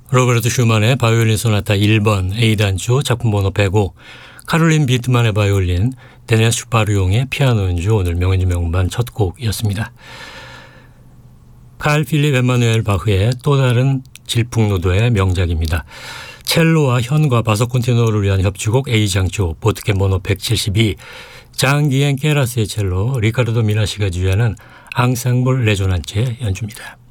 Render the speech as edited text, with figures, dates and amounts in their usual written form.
로베르토 슈만의 바이올린 소나타 1번 A단조 작품 번호 105, 카롤린 비트만의 바이올린, 데니스 슈파르용의 피아노 연주, 오늘 명연주 명반 첫 곡이었습니다. 칼 필립 엠마누엘 바흐의 또 다른 질풍노도의 명작입니다. 첼로와 현과 바소콘 테노를 위한 협주곡 A장조, 보트캠 번호 172, 장기엔 케라스의 첼로, 리카르도 미나시가 주연한 앙상블 레조난체의 연주입니다.